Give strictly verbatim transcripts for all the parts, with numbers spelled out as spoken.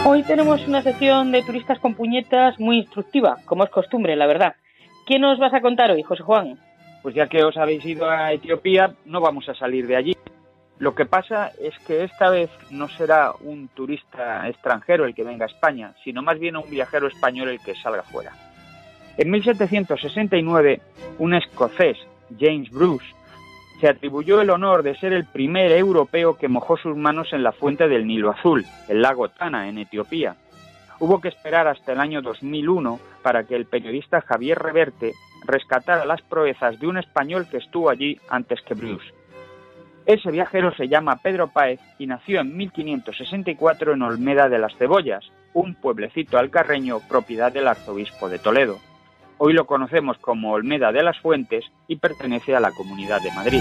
Hoy tenemos una sección de turistas con puñetas muy instructiva, como es costumbre, la verdad. ¿Qué nos vas a contar hoy, José Juan? Pues ya que os habéis ido a Etiopía, no vamos a salir de allí. Lo que pasa es que esta vez no será un turista extranjero el que venga a España, sino más bien un viajero español el que salga fuera. En mil setecientos sesenta y nueve, un escocés, James Bruce, se atribuyó el honor de ser el primer europeo que mojó sus manos en la fuente del Nilo Azul, el lago Tana, en Etiopía. Hubo que esperar hasta el año dos mil uno para que el periodista Javier Reverte rescatara las proezas de un español que estuvo allí antes que Bruce. Ese viajero se llama Pedro Páez y nació en mil quinientos sesenta y cuatro en Olmeda de las Cebollas, un pueblecito alcarreño propiedad del arzobispo de Toledo. Hoy lo conocemos como Olmeda de las Fuentes y pertenece a la Comunidad de Madrid.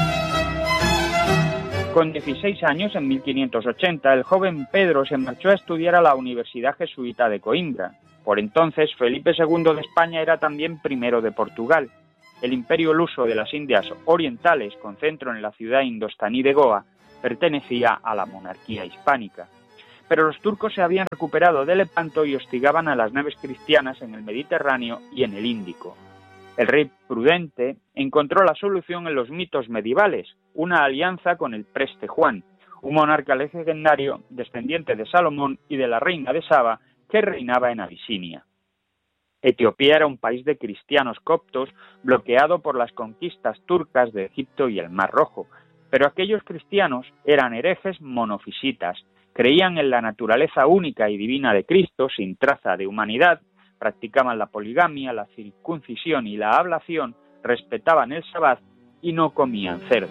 Con dieciséis años, en mil quinientos ochenta, el joven Pedro se marchó a estudiar a la Universidad Jesuita de Coimbra. Por entonces, Felipe segundo de España era también primero de Portugal. El imperio luso de las Indias Orientales, con centro en la ciudad indostaní de Goa, pertenecía a la monarquía hispánica. Pero los turcos se habían recuperado de Lepanto y hostigaban a las naves cristianas en el Mediterráneo y en el Índico. El rey Prudente encontró la solución en los mitos medievales, una alianza con el preste Juan, un monarca legendario descendiente de Salomón y de la reina de Saba que reinaba en Abisinia. Etiopía era un país de cristianos coptos bloqueado por las conquistas turcas de Egipto y el Mar Rojo, pero aquellos cristianos eran herejes monofisitas. Creían en la naturaleza única y divina de Cristo, sin traza de humanidad, practicaban la poligamia, la circuncisión y la ablación, respetaban el sabbat y no comían cerdo.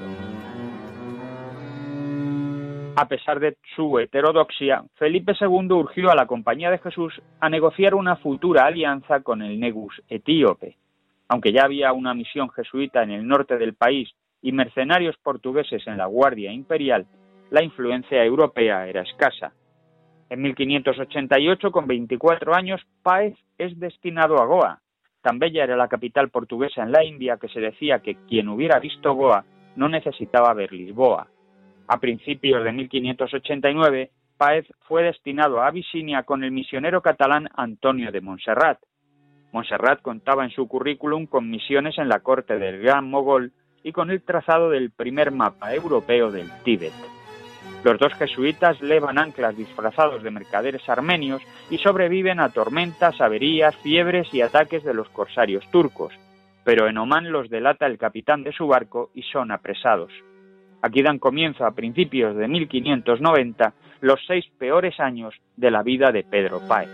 A pesar de su heterodoxia, Felipe segundo urgió a la Compañía de Jesús a negociar una futura alianza con el Negus etíope. Aunque ya había una misión jesuita en el norte del país y mercenarios portugueses en la Guardia Imperial, la influencia europea era escasa. En mil quinientos ochenta y ocho, con veinticuatro años, Páez es destinado a Goa. Tan bella era la capital portuguesa en la India que se decía que quien hubiera visto Goa no necesitaba ver Lisboa. A principios de mil quinientos ochenta y nueve, Páez fue destinado a Abisinia con el misionero catalán Antonio de Montserrat. Montserrat contaba en su currículum con misiones en la corte del Gran Mogol y con el trazado del primer mapa europeo del Tíbet. Los dos jesuitas levan anclas disfrazados de mercaderes armenios y sobreviven a tormentas, averías, fiebres y ataques de los corsarios turcos, pero en Omán los delata el capitán de su barco y son apresados. Aquí dan comienzo, a principios de mil quinientos noventa, los seis peores años de la vida de Pedro Páez.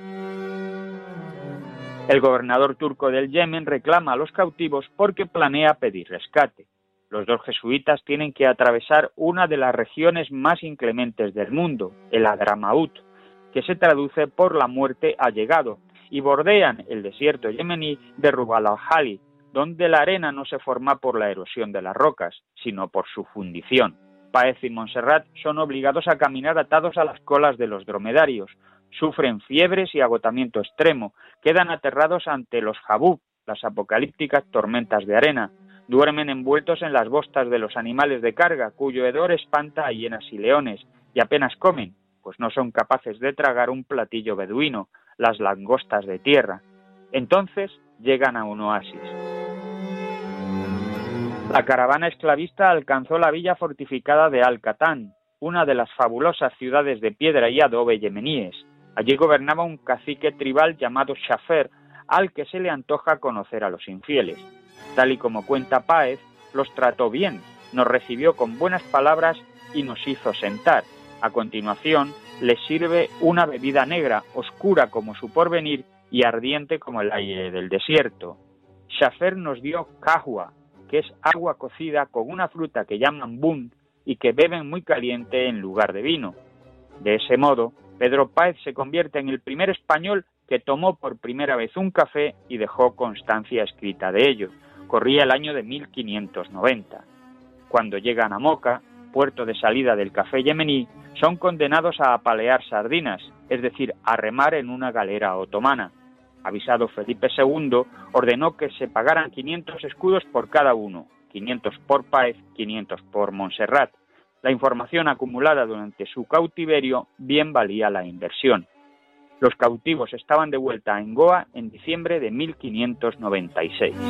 El gobernador turco del Yemen reclama a los cautivos porque planea pedir rescate. Los dos jesuitas tienen que atravesar una de las regiones más inclementes del mundo, el Hadramaut, que se traduce por la muerte ha llegado, y bordean el desierto yemení de Rub al-Khali, donde la arena no se forma por la erosión de las rocas, sino por su fundición. Páez y Montserrat son obligados a caminar atados a las colas de los dromedarios, sufren fiebres y agotamiento extremo, quedan aterrados ante los jabub, las apocalípticas tormentas de arena, duermen envueltos en las bostas de los animales de carga, cuyo hedor espanta a hienas y leones, y apenas comen, pues no son capaces de tragar un platillo beduino, las langostas de tierra. Entonces llegan a un oasis. La caravana esclavista alcanzó la villa fortificada de Al-Katán, una de las fabulosas ciudades de piedra y adobe yemeníes. Allí gobernaba un cacique tribal llamado Shafer, al que se le antoja conocer a los infieles. Tal y como cuenta Páez, los trató bien, nos recibió con buenas palabras y nos hizo sentar. A continuación, les sirve una bebida negra, oscura como su porvenir y ardiente como el aire del desierto. Shafer nos dio kahwa, que es agua cocida con una fruta que llaman bun y que beben muy caliente en lugar de vino. De ese modo, Pedro Páez se convierte en el primer español que tomó por primera vez un café y dejó constancia escrita de ello. Corría el año de mil quinientos noventa. Cuando llegan a Moca, puerto de salida del café yemení, son condenados a apalear sardinas, es decir, a remar en una galera otomana. Avisado Felipe segundo, ordenó que se pagaran quinientos escudos por cada uno, quinientos por Páez, quinientos por Montserrat. La información acumulada durante su cautiverio bien valía la inversión. Los cautivos estaban de vuelta en Goa en diciembre de mil quinientos noventa y seis.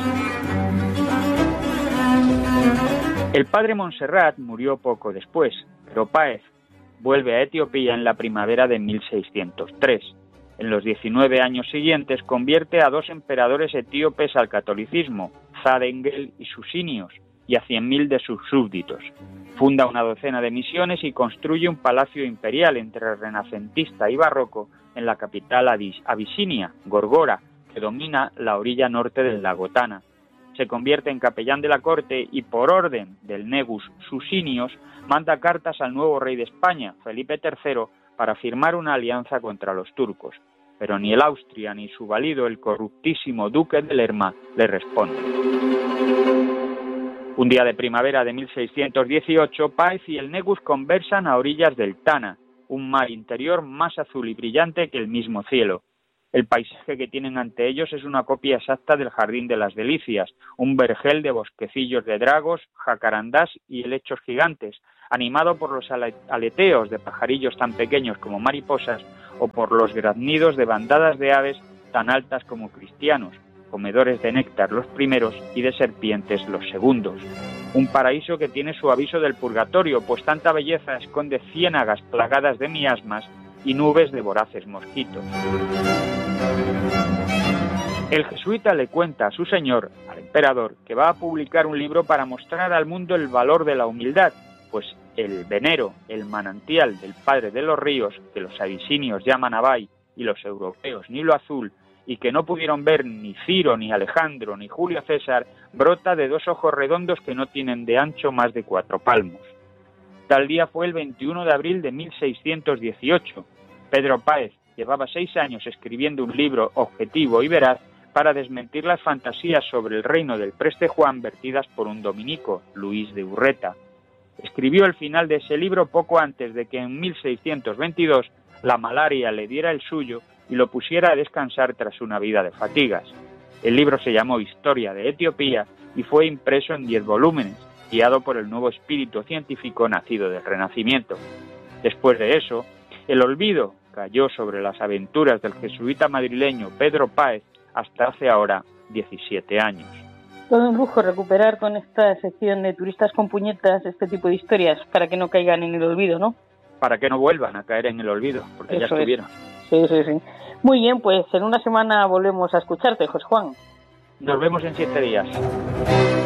El padre Montserrat murió poco después, pero Páez vuelve a Etiopía en la primavera de mil seiscientos tres. En los diecinueve años siguientes convierte a dos emperadores etíopes al catolicismo, Zadengel y Susinios, y a cien mil de sus súbditos. Funda una docena de misiones y construye un palacio imperial entre renacentista y barroco en la capital abisinia, Gorgora, que domina la orilla norte del lago Tana. Se convierte en capellán de la corte y, por orden del Negus Susinios, manda cartas al nuevo rey de España, Felipe tercero, para firmar una alianza contra los turcos. Pero ni el Austria ni su valido, el corruptísimo duque de Lerma, le responden. Un día de primavera de mil seiscientos dieciocho, Páez y el Negus conversan a orillas del Tana, un mar interior más azul y brillante que el mismo cielo. El paisaje que tienen ante ellos es una copia exacta del Jardín de las Delicias, un vergel de bosquecillos de dragos, jacarandás y helechos gigantes, animado por los aleteos de pajarillos tan pequeños como mariposas o por los graznidos de bandadas de aves tan altas como cristianos, comedores de néctar los primeros y de serpientes los segundos. Un paraíso que tiene su aviso del purgatorio, pues tanta belleza esconde ciénagas plagadas de miasmas y nubes de voraces mosquitos. El jesuita le cuenta a su señor, al emperador, que va a publicar un libro para mostrar al mundo el valor de la humildad, pues el venero, el manantial del padre de los ríos, que los abisinios llaman Abai y los europeos Nilo Azul, y que no pudieron ver ni Ciro, ni Alejandro, ni Julio César, brota de dos ojos redondos que no tienen de ancho más de cuatro palmos. Tal día fue el veintiuno de abril de mil seiscientos dieciocho. Pedro Páez llevaba seis años escribiendo un libro objetivo y veraz para desmentir las fantasías sobre el reino del preste Juan vertidas por un dominico, Luis de Urreta. Escribió el final de ese libro poco antes de que en mil seiscientos veintidós la malaria le diera el suyo y lo pusiera a descansar tras una vida de fatigas. El libro se llamó Historia de Etiopía y fue impreso en diez volúmenes, guiado por el nuevo espíritu científico nacido del Renacimiento. Después de eso, el olvido cayó sobre las aventuras del jesuita madrileño Pedro Páez hasta hace ahora diecisiete años. Todo un lujo recuperar con esta sección de Turistas con Puñetas este tipo de historias para que no caigan en el olvido, ¿no? Para que no vuelvan a caer en el olvido, porque Eso ya estuvieron. Es. Sí, sí, sí. Muy bien, pues en una semana volvemos a escucharte, José Juan. Nos vemos en siete días.